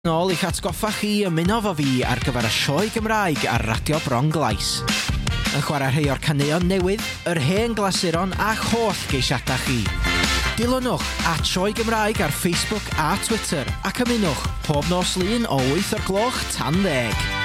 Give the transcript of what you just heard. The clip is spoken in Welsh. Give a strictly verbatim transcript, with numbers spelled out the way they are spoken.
Nôl i'ch atgoffa chi ymuno fo fi ar gyfer y sioe Gymraeg ar Radio Bron Glais. Yn chwarae rhai o'r caneuon newydd, yr hen glasuron a'ch holl geisiadau chi. Dilynwch at Sioe Gymraeg ar Facebook a Twitter ac ymunwch pob nos lun o wyth o'r gloch tan ddeg.